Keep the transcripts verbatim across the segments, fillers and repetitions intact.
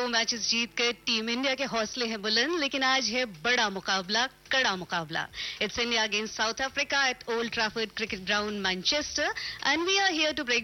Matches जीत कर team India के हौसले हैं बुलंद, लेकिन आज है बड़ा मुकाबला, कड़ा मुकाबला. It's India against south Africa eight old Trafford cricket ground, Manchester, and we are here to break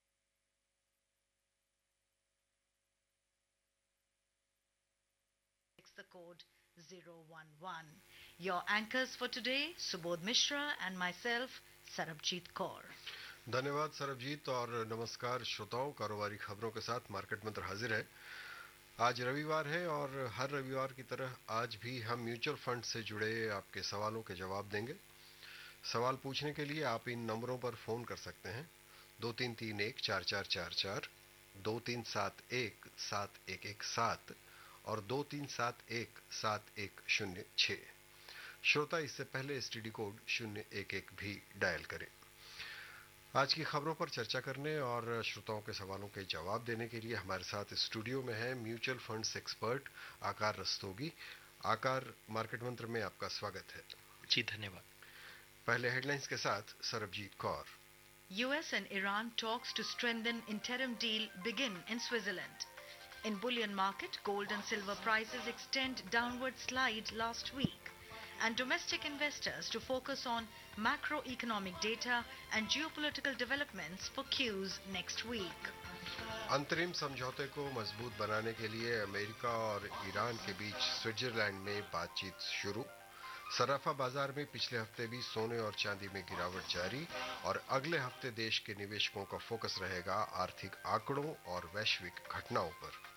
the code zero one one. Your anchors for today, Subodh Mishra and myself, Sarabjit Kaur. धन्यवाद सरबजीत और नमस्कार श्रोताओं. कारोबारी खबरों के साथ market मंत्र हाजिर है. आज रविवार है और हर रविवार की तरह आज भी हम म्यूचुअल फंड से जुड़े आपके सवालों के जवाब देंगे. सवाल पूछने के लिए आप इन नंबरों पर फोन कर सकते हैं. दो तीन तीन एक चार चार चार चार, दो तीन सात एक सात एक एक सात और दो तीन सात एक सात एक शून्य छः. श्रोता इससे पहले एसटीडी कोड शून्य एक एक भी डायल करें. आज की खबरों पर चर्चा करने और श्रोताओं के सवालों के जवाब देने के लिए हमारे साथ स्टूडियो में है म्यूचुअल फंड्स एक्सपर्ट आकार रस्तोगी. आकार, मार्केट मंत्र में आपका स्वागत है. जी धन्यवाद. पहले हेडलाइंस के साथ Sarabjit Kaur. U S and Iran talks to strengthen interim deal begin in Switzerland. In bullion market, gold and silver prices extend downward slide last week, and domestic investors to focus on macroeconomic data and geopolitical developments for cues next week. अंतरिम समझौते को मजबूत बनाने के लिए America और Iran के बीच Switzerland में बातचीत शुरू. सराफा बाजार में पिछले हफ्ते भी सोने और चांदी में गिरावट जारी और अगले हफ्ते देश के निवेशकों का फोकस रहेगा आर्थिक आंकड़ों और वैश्विक घटनाओं पर.